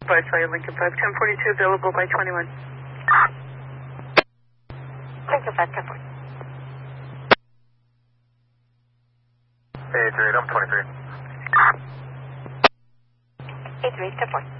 by Fire Lincoln 5, 1042, available by 21. Lincoln 5, 1040. Hey, 38, I'm 23. 83, 1040.